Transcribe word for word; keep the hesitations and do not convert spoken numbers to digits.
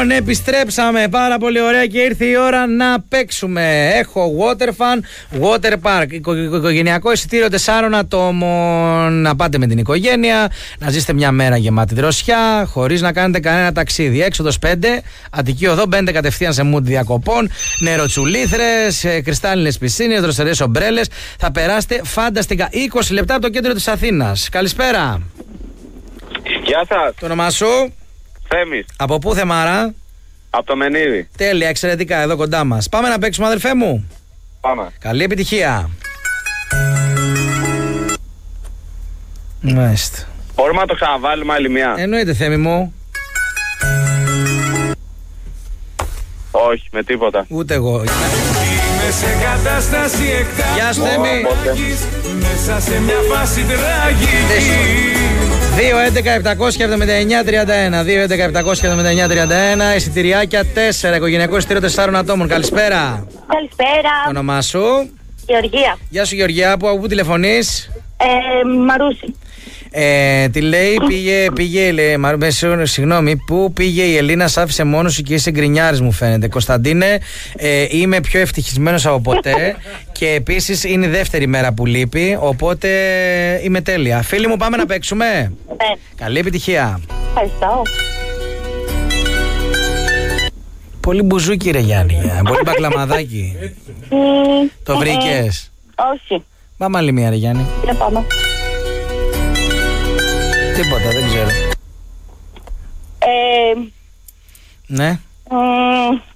Λοιπόν, επιστρέψαμε. Πάρα πολύ ωραία και ήρθε η ώρα να παίξουμε. Έχω Waterfun, Water Park. Οικο, οικογενειακό εισιτήριο τεσσάρων ατόμων. Να πάτε με την οικογένεια, να ζήσετε μια μέρα γεμάτη δροσιά, χωρίς να κάνετε κανένα ταξίδι. Έξοδος πέντε, Αττική Οδό, μπαίνετε κατευθείαν σε mood διακοπών. Νεροτσουλήθρες, κρυστάλλινες πισίνες, δροσερές ομπρέλες. Θα περάσετε φανταστικά. είκοσι λεπτά από το κέντρο της Αθήνας. Καλησπέρα. Γεια σας. Το όνομά σου? Θέμης. Από πού, Θεμάρα? Από το Μενίδη. Τέλεια, εξαιρετικά, εδώ κοντά μας. Πάμε να παίξουμε, αδερφέ μου. Πάμε. Καλή επιτυχία. Μάλιστα. Μπορούμε να το ξαναβάλουμε άλλη μια? Εννοείται, Θέμη μου. Όχι, με τίποτα. Ούτε εγώ. Είμαι σε κατάσταση εκτάκτου. Γεια σου, Θέμη. Μέσα σε μια φάση τραγική. δύο έντεκα επτακόσια εβδομήντα εννιά τριάντα ένα. δύο έντεκα επτακόσια εβδομήντα εννιά τριάντα ένα. Εισιτηριάκια τέσσερα. Οικογενειακό εισιτήριο τεσσάρων ατόμων. Καλησπέρα. Καλησπέρα. Το όνομά σου? Γεωργία. Γεια σου, Γεωργία. Από πού τηλεφωνείς? Ε, Μαρούση. Ε, τι λέει, πήγε, πήγε, λέει, μα, συγγνώμη, πού πήγε η Ελίνα, σ' άφησε μόνο σου και είσαι γκρινιάρης, μου φαίνεται. Κωνσταντίνε, ε, είμαι πιο ευτυχισμένος από ποτέ και επίσης είναι η δεύτερη μέρα που λείπει, οπότε είμαι τέλεια. Φίλοι μου, πάμε να παίξουμε. Ναι. Καλή επιτυχία. Ευχαριστώ. Πολύ μπουζούκι, ρε Γιάννη, πολύ μπακλαμαδάκι. Το βρήκες? Όχι. Πάμε άλλη μία, ρε Γιάννη. Για πάμε. Τίποτα, δεν ξέρω. Ε, Ναι. μ,